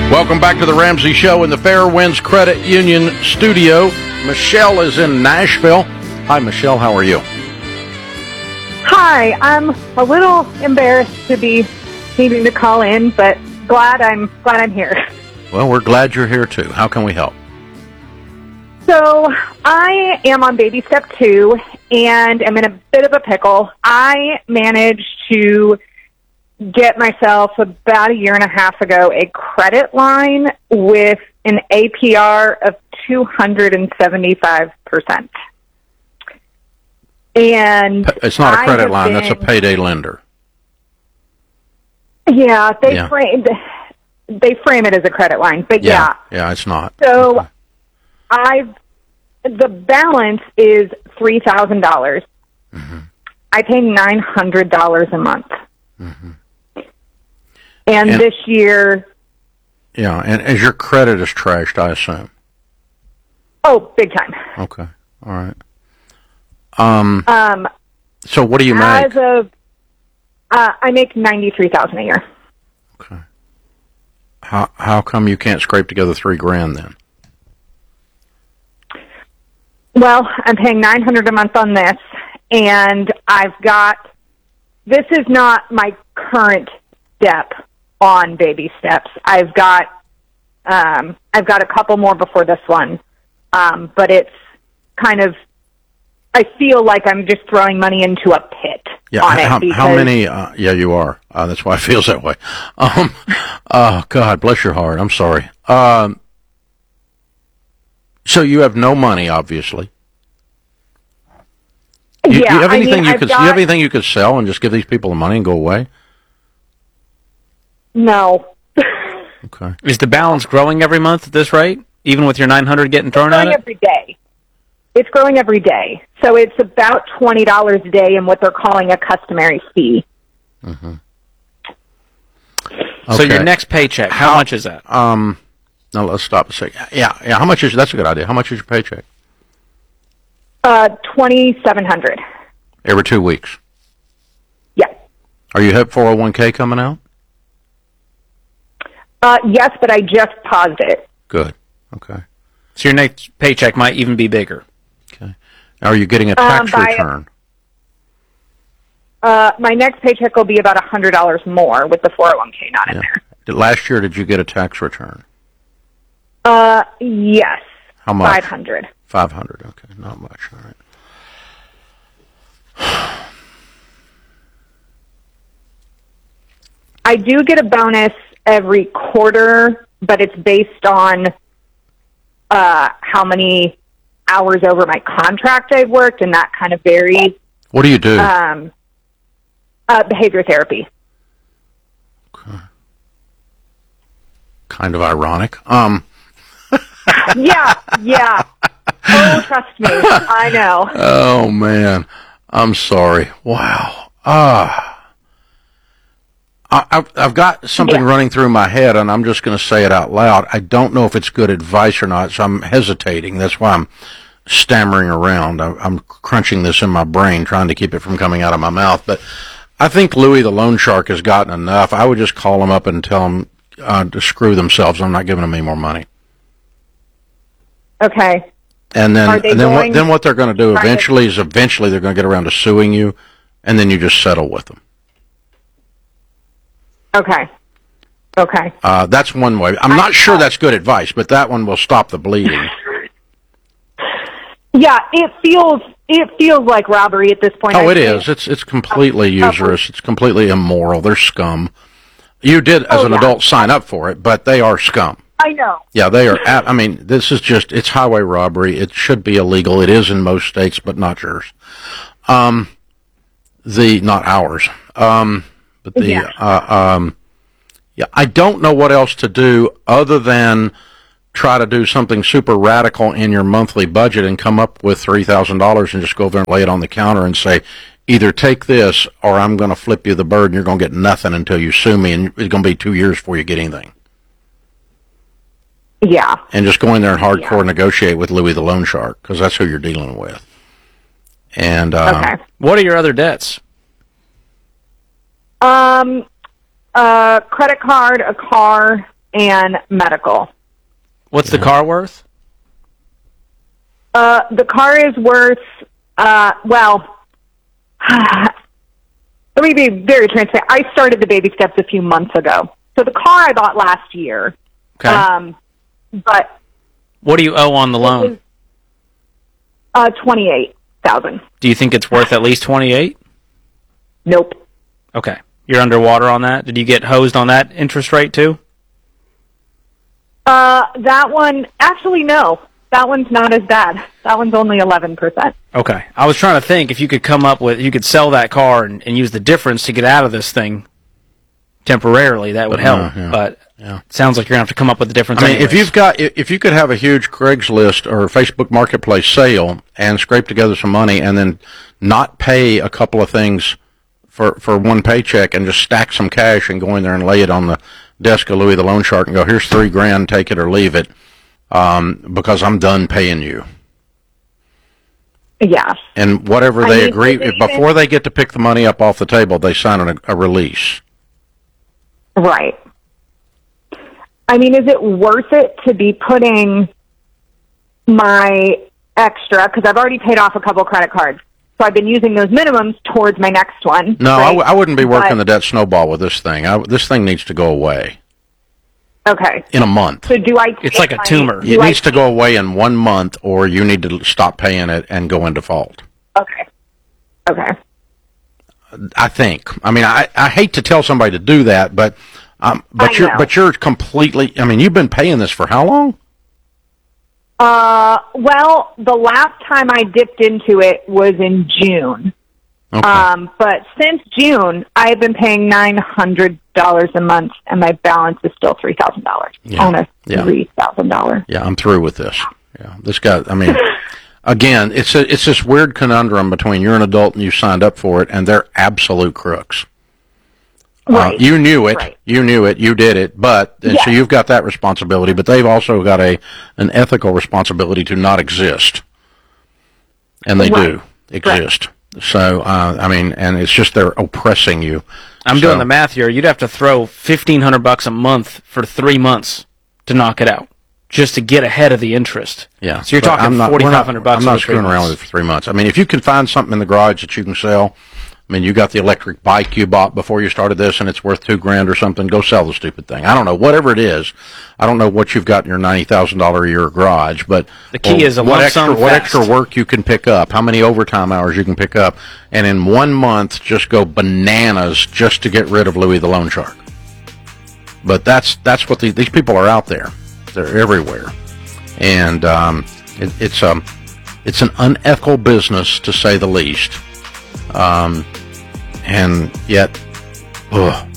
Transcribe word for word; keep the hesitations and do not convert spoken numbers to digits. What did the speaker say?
Welcome back to the Ramsey Show in the Fairwinds Credit Union studio. Michelle is in Nashville. Hi, Michelle. How are you? Hi. I'm a little embarrassed to be needing to call in, but glad I'm glad I'm here. Well, we're glad you're here too. How can we help? So I am on baby step two, and I'm in a bit of a pickle. I managed to get myself about a year and a half ago a credit line with an A P R of two hundred seventy-five percent. And it's not a credit line, been, that's a payday lender. Yeah, they yeah. frame they frame it as a credit line, but yeah. Yeah, yeah it's not. So okay. I've the balance is three thousand dollars. Mm-hmm. I pay nine hundred dollars a month. Mm-hmm. And, and this year... Yeah, and as your credit is trashed, I assume. Oh, big time. Okay, all right. Um, um, so what do you as make? As of... Uh, I make ninety-three thousand dollars a year. Okay. How, how come you can't scrape together three grand then? Well, I'm paying nine hundred dollars a month on this, and I've got... This is not my current step on baby steps. I've got um, I've got a couple more before this one, um, but it's kind of I feel like I'm just throwing money into a pit. Yeah, on how, it because, how many? Uh, yeah, you are. Uh, that's why it feels that way. Um, oh God, bless your heart. I'm sorry. Um, so you have no money, obviously. You, yeah, do you have anything I mean, you I've could? got, Do you have anything you could sell and just give these people the money and go away? No. Okay. Is the balance growing every month at this rate, even with your nine hundred getting thrown at it? Every day. It's growing every day. So it's about twenty dollars a day in what they're calling a customary fee. Mm-hmm. Okay. So your next paycheck, how, how much is that? Um, no, let's stop a second. Yeah, yeah. How much is? That's a good idea. How much is your paycheck? Uh, twenty-seven hundred dollars. Every two weeks. Yeah. Are you have four oh one k coming out? Uh, yes, but I just paused it. Good. Okay. So your next paycheck might even be bigger. Okay. Are you getting a tax um, return? Uh, my next paycheck will be about one hundred dollars more with the four oh one k not yeah. in there. Last year, did you get a tax return? Uh, yes. How much? five hundred dollars. five hundred dollars. Okay, not much. All right. I do get a bonus every quarter, but it's based on uh, how many hours over my contract I've worked, and that kind of varies. What do you do? Um, uh, behavior therapy. Okay. Kind of ironic. Um. yeah, yeah. Oh, trust me, I know. Oh man, I'm sorry. Wow. Ah. I've, I've got something yeah. running through my head, and I'm just going to say it out loud. I don't know if it's good advice or not, so I'm hesitating. That's why I'm stammering around. I'm crunching this in my brain, trying to keep it from coming out of my mouth. But I think Louis the Loan Shark has gotten enough. I would just call him up and tell him uh, to screw themselves. I'm not giving them any more money. Okay. And then, and then what? Then what they're going to do eventually is eventually they're going to get around to suing you, and then you just settle with them. Okay. Okay. Uh, that's one way. I'm not sure that's good advice, but that one will stop the bleeding. Yeah, it feels it feels like robbery at this point. Oh, it is. It's it's completely usurious. It's completely immoral. They're scum. You did, as oh, an yeah. adult, sign up for it, but they are scum. I know. Yeah, they are. At, I mean, this is just, it's highway robbery. It should be illegal. It is in most states, but not yours. Um, the, not ours. Um, but the, yeah. uh, um, yeah, I don't know what else to do other than try to do something super radical in your monthly budget and come up with three thousand dollars and just go over and lay it on the counter and say, either take this or I'm going to flip you the bird and you're going to get nothing until you sue me, and it's going to be two years before you get anything. Yeah. And just go in there and hardcore yeah. negotiate with Louis the Loan Shark, because that's who you're dealing with. And uh, okay. What are your other debts? Um, a credit card, a car, and medical. What's the car worth? Uh, the car is worth, uh, well, let me be very transparent. I started the baby steps a few months ago. So the car I bought last year. Okay. Um, but What do you owe on the it loan? was, uh, twenty-eight thousand. Do you think it's worth at least twenty-eight? Nope. Okay. You're underwater on that? Did you get hosed on that interest rate too? Uh, that one, actually, no. That one's not as bad. That one's only eleven percent. Okay. I was trying to think if you could come up with, you could sell that car and, and use the difference to get out of this thing temporarily. That would But, help. no, yeah. But Yeah. it sounds like you're going to have to come up with the difference I mean, if anyways. you've got, if you could have a huge Craigslist or Facebook Marketplace sale and scrape together some money and then not pay a couple of things for, for one paycheck and just stack some cash and go in there and lay it on the desk of Louis the Loan Shark and go, here's three grand, take it or leave it, um, because I'm done paying you. Yeah. And whatever I they mean, agree, is it before they get to pick the money up off the table, they sign a, a release. Right. I mean, is it worth it to be putting my extra, because I've already paid off a couple credit cards, so I've been using those minimums towards my next one. No, I, right? w- I wouldn't be working But- the debt snowball with this thing. I, this thing needs to go away Okay. in a month. So do I It's take like a my- tumor. do It I needs to go away in one month, or you need to stop paying it and go in default. Okay. Okay. I think. I mean, I, I hate to tell somebody to do that, but um, but I you're know. but you're completely. I mean, you've been paying this for how long? Uh, well, the last time I dipped into it was in June. Okay. Um, but since June, I've been paying nine hundred dollars a month, and my balance is still three thousand dollars. Yeah. Almost Yeah. three thousand dollars. Yeah, I'm through with this. Yeah, this guy. I mean, again, it's a, it's this weird conundrum between you're an adult and you signed up for it, and they're absolute crooks. Right. Uh, you knew it. Right. You knew it. You did it. But and so Yes. you've got that responsibility. But they've also got a an ethical responsibility to not exist, and they do Right. exist. So uh, I mean, and it's just they're oppressing you. I'm So- doing the math here. You'd have to throw fifteen hundred bucks a month for three months to knock it out, just to get ahead of the interest. Yeah. So you're but talking I'm not- we're forty-five not- hundred bucks. I'm not for three screwing around months. with it for three months. I mean, if you can find something in the garage that you can sell, I mean, you got the electric bike you bought before you started this, and it's worth two grand or something. Go sell the stupid thing. I don't know, whatever it is. I don't know what you've got in your ninety thousand dollar a year garage, but The key is a what lump extra sum what fast. extra work you can pick up, how many overtime hours you can pick up, and in one month just go bananas just to get rid of Louis the Loan Shark. But that's that's what the, these people are out there. They're everywhere, and um, it, it's um it's an unethical business to say the least. Um, and yet, ugh,